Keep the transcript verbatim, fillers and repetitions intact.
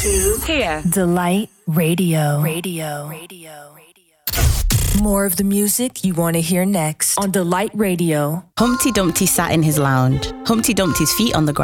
Here. Delight Radio. Radio. Radio. More of the music you want to hear next on Delight Radio. Humpty Dumpty sat in his lounge. Humpty Dumpty's feet on the ground.